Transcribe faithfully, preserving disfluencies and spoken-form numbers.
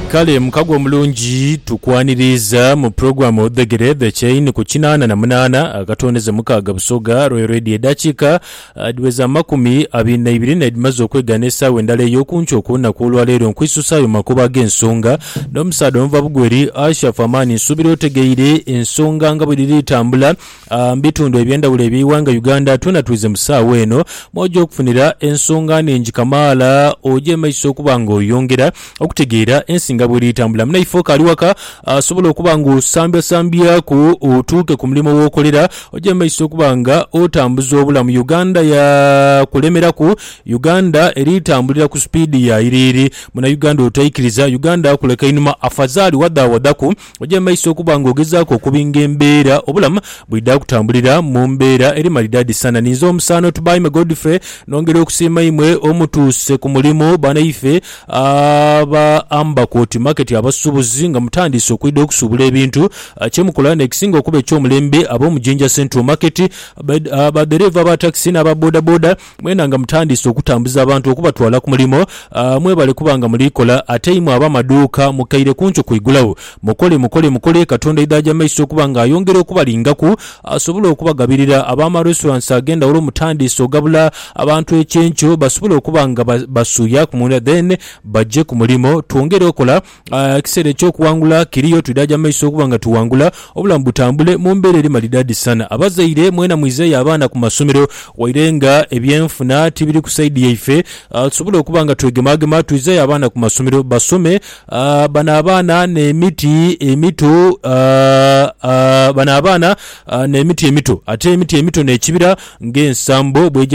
Kale mukagwa mulungi tukwaniriza mu program odegere the chain ku kinana na munana agatoneze mukaga busoga Royal Radio dachika adweza makumi abiri na ibiri na dimazo kweganesa wendale yokuncho kuna kulwa lero nkwisusayo makuba gensonga nomusado mva bugweri Asha Famani subiro otegeire ensonga nga buliri tambula mbitundu ebyendawule biwanga Uganda tunatuize musawe eno mojo okufunira ensonga nenjikamala oje maiso kubanga oyongera okutegeera ensinga buli tambula mnaifoka aliwaka asobola okubanga sambya sambya ku otuke ku mulimo wokolera oje maiso kubanga otambuza obulamu Uganda ya kulemera ku Uganda eri tambulira ku speed ya iriri muna Uganda otayikiriza Uganda kuleka inuma afazali wada wadaku oje maiso kubanga ogezako kubinga embeera obulamu bwida kutambulira mu mbeera eri malidadi sana nizo omusano tubayi me Godfrey nongera okusima imwe omutuse ku mulimo bana ife aba amba koti market abasubuzi nga mutandise okwida okusubula ebintu kyemukola nekisinga okuba ekyomulembe abo mujinja Central Market abadereva ba taxi n'aba boda boda mwena nga mutandise okutambuza abantu okubatwala ku mulimo mwebale kubanga mulikola ate imwe aba maduuka mukaire kuncho kuigulawo mukole mukole mukole katonda idaja maiso okubanga ayongera okubalingaku asobola okubagabirira abama restaurants agenda olwo mutandise ogabula abantu ekyencho basobola okubanga basuya ku munda then bajje ku mulimo tuongere okola uh, kisere kyo kuwangula kiriyo tudaja maiso kubanga tuwangula obulamu butambule mu mbeera eri malidadi sana abazaire mwena mwize abana ku masomero wairenga ebyenfuna tibiri ku side yaife uh, tusobola okubanga twegemagema tuize abana ku masomero basome uh, bana abana ne miti emito uh, uh, bana abana uh, ne miti emito ate emiti emito ne kibira ngensambo bwe